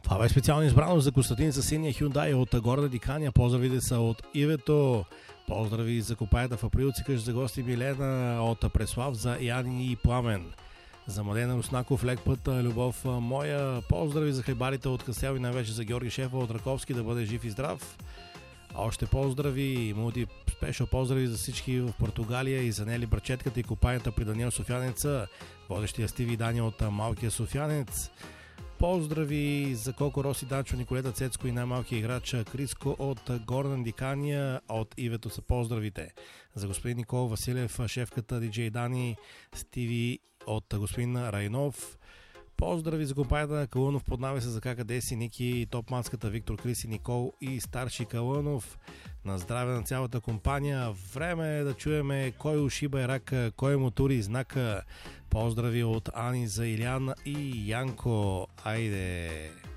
Това бе специално избрано за Костадин за синия Hyundai от Горна Дикания. Поздравите са от Ивето. Поздрави за копаята в априлци, къща за гости Милена от Преслав за Яни и Пламен. За Младена Руснаков, лек път, любов моя. Поздрави за хлебарите от Кастел и най-вече за Георги Шефа от Раковски, да бъде жив и здрав. Още поздрави, спешъл поздрави за всички в Португалия и за Нели Брачетката и копаята при Даниел Софянеца, водещия Стиви Дани от Малкия Софянец. Поздрави за Коко Роси, Данчо, Николета Цецко и най-малкият играч Криско от Горна Дикания. От Ивето са поздравите. За господин Никол Василев, шефката диджей Дани, Стиви от господин Райнов. Поздрави за компанията на Калунов, поднавай се за къде си, Ники, топманската Виктор, Криси, Никол и старши Калунов. На здраве на цялата компания. Време е да чуеме кой ушиба е рак, кой му тури знака. Поздрави от Ани за Илян и Янко. Айде!